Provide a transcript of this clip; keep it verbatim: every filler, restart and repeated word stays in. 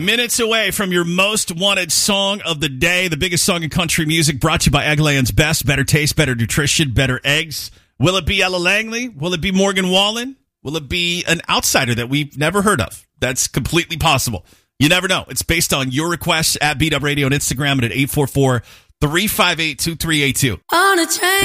Minutes away from your most wanted song of the day, the biggest song in country music, brought to you by Eggland's Best. Better taste, better nutrition, better eggs. Will it be Ella Langley? Will it be Morgan Wallen? Will it be an outsider that we've never heard of? That's completely possible. You never know. It's based on your requests at Beat Up Radio on Instagram and at eight four four, three five eight, two three eight two. On a train.